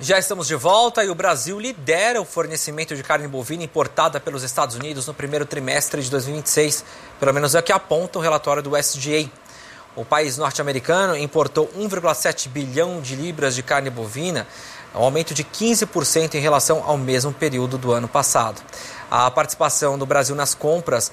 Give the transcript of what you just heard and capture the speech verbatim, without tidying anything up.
Já estamos de volta e o Brasil lidera o fornecimento de carne bovina importada pelos Estados Unidos no primeiro trimestre de dois mil e vinte e seis. Pelo menos é o que aponta o relatório do U S D A. O país norte-americano importou um vírgula sete bilhão de libras de carne bovina, um aumento de quinze por cento em relação ao mesmo período do ano passado. A participação do Brasil nas compras